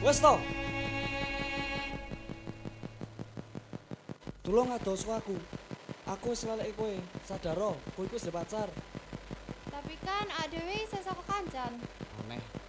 Wes to. Tulung adosu aku. Aku wis leleki kowe. Sadaro, kowe iku wis pacar. Tapi kan adewe isih saka kancan. Aneh.